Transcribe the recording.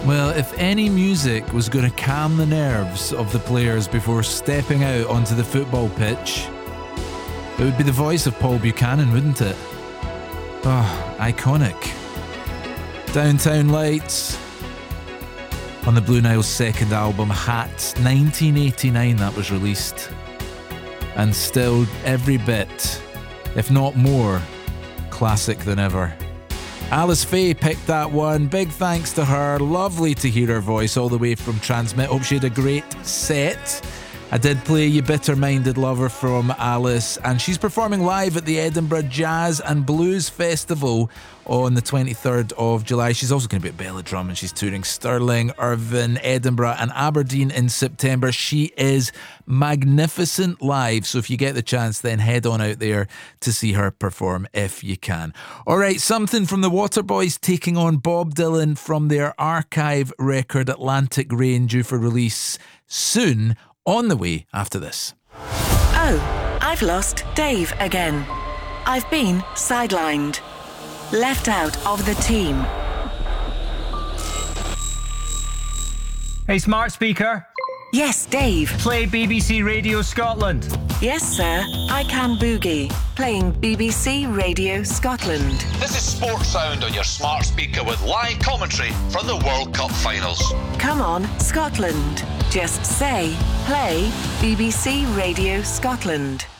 Well, if any music was going to calm the nerves of the players before stepping out onto the football pitch, it would be the voice of Paul Buchanan, wouldn't it? Oh, iconic. Downtown Lights on the Blue Nile's second album, Hats, 1989 that was released. And still every bit, if not more, classic than ever. Alice Faye picked that one. Big thanks to her. Lovely to hear her voice all the way from Transmit. Hope she had a great set. I did play You Bitter Minded Lover from Alice, and she's performing live at the Edinburgh Jazz and Blues Festival on the 23rd of July. She's also going to be at Belladrum, and she's touring Stirling, Irvine, Edinburgh and Aberdeen in September. She is magnificent live, so if you get the chance, then head on out there to see her perform if you can. Alright, something from the Waterboys taking on Bob Dylan from their archive record Atlantic Rain, due for release soon, on the way after this. Oh, I've lost Dave again. I've been sidelined. Left out of the team. Hey, smart speaker. Yes, Dave. Play BBC Radio Scotland. Yes, sir. I can boogie. Playing BBC Radio Scotland. This is Sports Sound on your smart speaker with live commentary from the World Cup finals. Come on, Scotland. Just say, play BBC Radio Scotland.